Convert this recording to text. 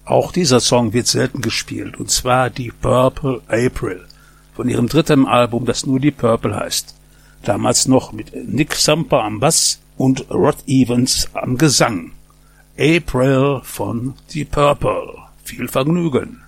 Auch dieser Song wird selten gespielt, und zwar Deep Purple April von ihrem dritten Album, das nur Deep Purple heißt. Damals noch mit Nick Sumper am Bass und Rod Evans am Gesang. April von Deep Purple. Viel Vergnügen.